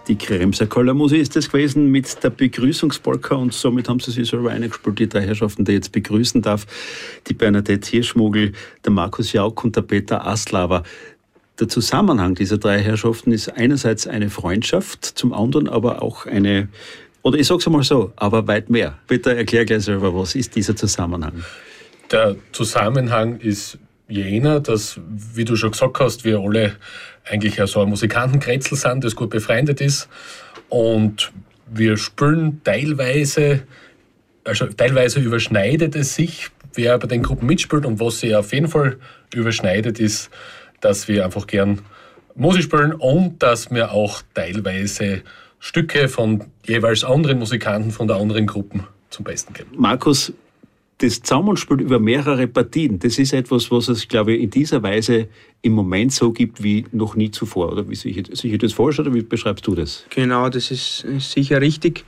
die Kremser Kolamusi ist das gewesen mit der Begrüßungspolka und somit haben sie sich selber eingespielt, die drei Herrschaften, die ich jetzt begrüßen darf. Die Bernadette Hirschmogel, der Markus Jauch und der Peter Aslava. Der Zusammenhang dieser drei Herrschaften ist einerseits eine Freundschaft, zum anderen aber auch eine, oder ich sage es einmal so, aber weit mehr. Peter, erklär gleich selber, was ist dieser Zusammenhang? Der Zusammenhang ist jener, dass, wie du schon gesagt hast, wir alle eigentlich so ein Musikantengrätzl sind, das gut befreundet ist. Und wir spielen teilweise überschneidet es sich, wer bei den Gruppen mitspielt. Und was sich auf jeden Fall überschneidet, ist, dass wir einfach gern Musik spielen und dass wir auch teilweise Stücke von jeweils anderen Musikanten von der anderen Gruppen zum Besten geben. Markus, das Zusammenspiel über mehrere Partien, das ist etwas, was es, glaube ich, in dieser Weise im Moment so gibt wie noch nie zuvor. Oder wie sehe ich das vorstellen, oder wie beschreibst du das? Genau, das ist sicher richtig.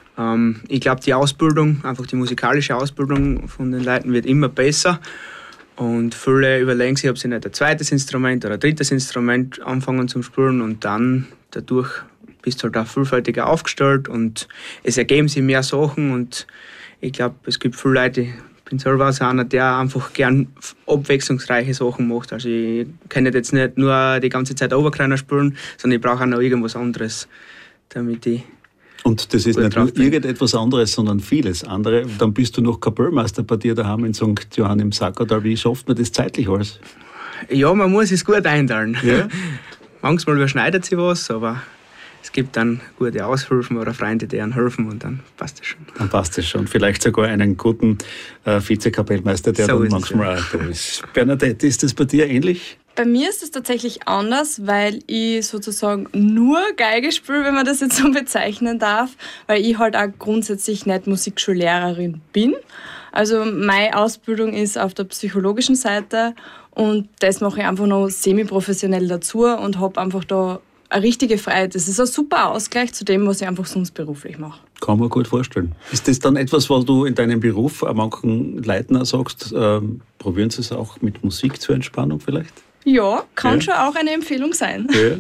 Ich glaube, die Ausbildung, einfach die musikalische Ausbildung von den Leuten wird immer besser. Und viele überlegen sich, ob sie nicht ein zweites Instrument oder ein drittes Instrument anfangen zu spielen und dann dadurch bist du halt auch vielfältiger aufgestellt und es ergeben sich mehr Sachen und ich glaube, es gibt viele Leute, ich bin selber so einer, der einfach gern abwechslungsreiche Sachen macht. Also ich kann jetzt nicht nur die ganze Zeit Oberkleiner spielen, sondern ich brauche auch noch irgendwas anderes, damit ich... Und das ist nicht nur irgendetwas anderes, sondern vieles andere. Dann bist du noch Kapellmeister bei dir daheim in St. Johann im Sackertal. Wie schafft man das zeitlich alles? Ja, man muss es gut einteilen. Ja? Manchmal überschneidet sich was, aber es gibt dann gute Aushilfen oder Freunde, die einem helfen und dann passt es schon. Dann passt es schon. Vielleicht sogar einen guten Vizekapellmeister, der so dann manchmal auch da ist. Bernadette, ist das bei dir ähnlich? Bei mir ist es tatsächlich anders, weil ich sozusagen nur Geige spiele, wenn man das jetzt so bezeichnen darf, weil ich halt auch grundsätzlich nicht Musikschullehrerin bin. Also meine Ausbildung ist auf der psychologischen Seite und das mache ich einfach noch semi-professionell dazu und habe einfach da eine richtige Freiheit. Das ist ein super Ausgleich zu dem, was ich einfach sonst beruflich mache. Kann man gut vorstellen. Ist das dann etwas, was du in deinem Beruf manchen Leuten auch sagst, probieren Sie es auch mit Musik zur Entspannung vielleicht? Ja, kann schon auch eine Empfehlung sein. Ja.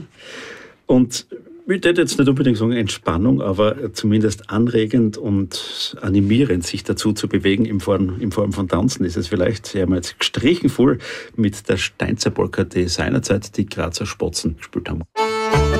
Und ich würde jetzt nicht unbedingt sagen Entspannung, aber zumindest anregend und animierend, sich dazu zu bewegen in Form von Tanzen, ist es vielleicht, Sie haben jetzt gestrichen voll mit der Steinzer Polka, die seinerzeit die Grazer Spatzen gespielt haben.